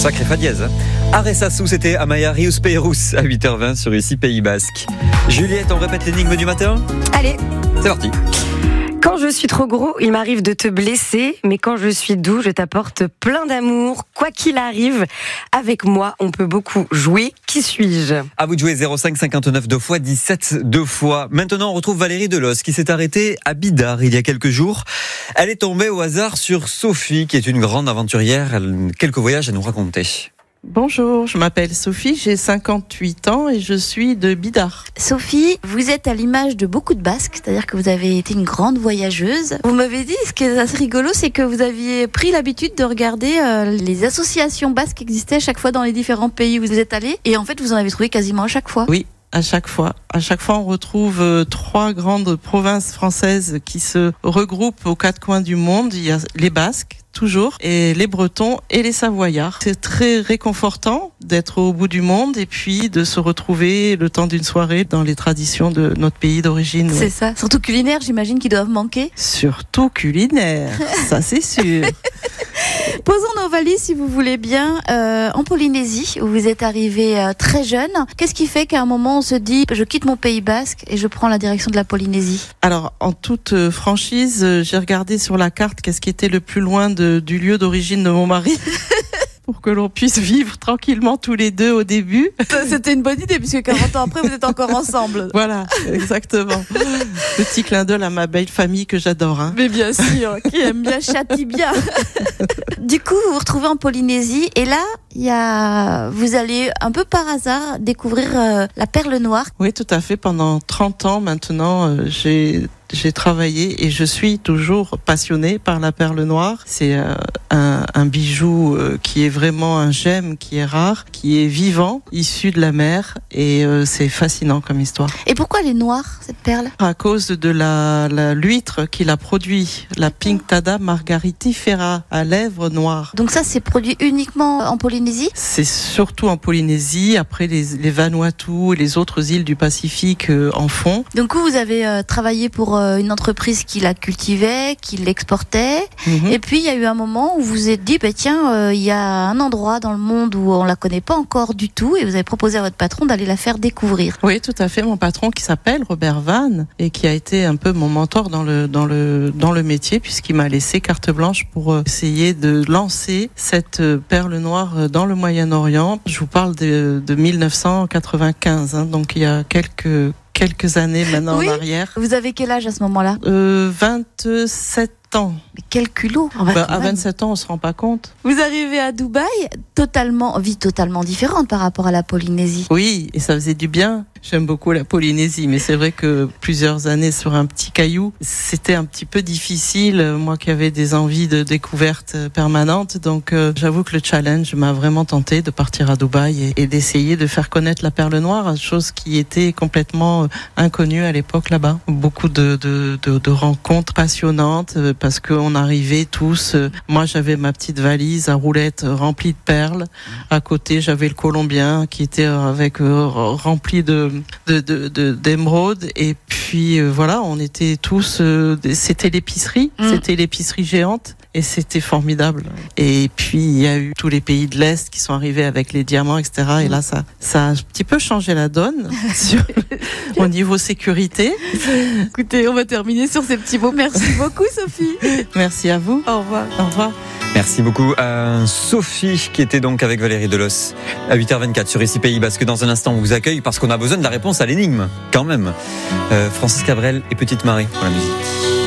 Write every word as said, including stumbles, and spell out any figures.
Sacré fa dièse. Hein. Arressassou, c'était Amaya Rius Peirous à huit heures vingt sur ici Pays Basque. Juliette, on répète l'énigme du matin ? Allez, c'est parti. Quand je suis trop gros, il m'arrive de te blesser, mais quand je suis doux, je t'apporte plein d'amour. Quoi qu'il arrive, avec moi, on peut beaucoup jouer. Qui suis-je ? À vous de jouer zéro cinq cinquante-neuf deux fois dix-sept deux fois. Maintenant, on retrouve Valérie Delos qui s'est arrêtée à Bidart il y a quelques jours. Elle est tombée au hasard sur Sophie, qui est une grande aventurière. Elle a quelques voyages à nous raconter. Bonjour, je m'appelle Sophie, j'ai cinquante-huit ans et je suis de Bidart. Sophie, vous êtes à l'image de beaucoup de Basques, c'est-à-dire que vous avez été une grande voyageuse. Vous m'avez dit, ce qui est assez rigolo, c'est que vous aviez pris l'habitude de regarder euh, les associations basques qui existaient à chaque fois dans les différents pays où vous êtes allés, et en fait vous en avez trouvé quasiment à chaque fois. Oui. À chaque fois. À chaque fois, on retrouve euh, trois grandes provinces françaises qui se regroupent aux quatre coins du monde. Il y a les Basques, toujours, et les Bretons et les Savoyards. C'est très réconfortant d'être au bout du monde et puis de se retrouver le temps d'une soirée dans les traditions de notre pays d'origine. C'est ouais. ça. Surtout culinaire, j'imagine qu'ils doivent manquer. Surtout culinaire, ça c'est sûr. Posons nos valises, si vous voulez bien, euh, en Polynésie, où vous êtes arrivé euh, très jeune. Qu'est-ce qui fait qu'à un moment, on se dit, je quitte mon Pays Basque et je prends la direction de la Polynésie ? Alors, en toute franchise, j'ai regardé sur la carte qu'est-ce qui était le plus loin de, du lieu d'origine de mon mari. Pour que l'on puisse vivre tranquillement tous les deux au début. C'était une bonne idée, puisque quarante ans après, vous êtes encore ensemble. Voilà, exactement. Petit clin d'œil à ma belle famille que j'adore. Hein. Mais bien sûr, qui aime bien châtie bien. Du coup, vous vous retrouvez en Polynésie, et là, il y a, vous allez un peu par hasard découvrir euh, la perle noire. Oui, tout à fait. Pendant trente ans maintenant, euh, j'ai... J'ai travaillé et je suis toujours passionnée par la perle noire. C'est euh, un, un bijou euh, qui est vraiment un gemme, qui est rare, qui est vivant, issu de la mer, et euh, c'est fascinant comme histoire. Et pourquoi elle est noire, cette perle ? À cause de la, la l'huître qui la produit, la Pinctada margaritifera à lèvres noires. Donc ça, c'est produit uniquement en Polynésie ? C'est surtout en Polynésie. Après, les, les Vanuatu et les autres îles du Pacifique euh, en font. Donc vous avez euh, travaillé pour une entreprise qui la cultivait, qui l'exportait. Mmh. Et puis, il y a eu un moment où vous vous êtes dit, bah, tiens, euh, il y a un endroit dans le monde où on la connaît pas encore du tout, et vous avez proposé à votre patron d'aller la faire découvrir. Oui, tout à fait. Mon patron qui s'appelle Robert Van et qui a été un peu mon mentor dans le, dans le, dans le métier, puisqu'il m'a laissé carte blanche pour essayer de lancer cette perle noire dans le Moyen-Orient. Je vous parle de, de mille neuf cent quatre-vingt-quinze, hein, donc il y a quelques quelques années maintenant oui. en arrière. Vous avez quel âge à ce moment-là ? euh, vingt-sept ans. Mais quel culot. Bah, à vingt-sept ans, on se rend pas compte. Vous arrivez à Dubaï, totalement, vie totalement différente par rapport à la Polynésie. Oui, et ça faisait du bien. J'aime beaucoup la Polynésie, mais c'est vrai que plusieurs années sur un petit caillou, c'était un petit peu difficile. Moi qui avais des envies de découverte permanentes, donc euh, j'avoue que le challenge m'a vraiment tenté de partir à Dubaï et, et d'essayer de faire connaître la perle noire, chose qui était complètement euh, inconnue à l'époque là-bas. Beaucoup de, de, de, de rencontres passionnantes euh, parce qu'on arrivait tous. Euh, moi j'avais ma petite valise à roulettes remplie de perles. À côté j'avais le Colombien qui était avec euh, rempli de De, de, de, d'émeraude, et puis euh, voilà, on était tous, euh, c'était l'épicerie, mmh. c'était l'épicerie géante, et c'était formidable. Et puis il y a eu tous les pays de l'Est qui sont arrivés avec les diamants, et cetera. Et là, ça, ça a un petit peu changé la donne sur, au niveau sécurité. Écoutez, on va terminer sur ces petits mots. Merci beaucoup, Sophie. Merci à vous. Au revoir. Au revoir. Merci beaucoup à Sophie qui était donc avec Valérie Delos à huit heures vingt-quatre sur ici Pays Basque. Dans un instant, on vous accueille parce qu'on a besoin de la réponse à l'énigme quand même. Euh, Francis Cabrel et Petite Marie pour la musique.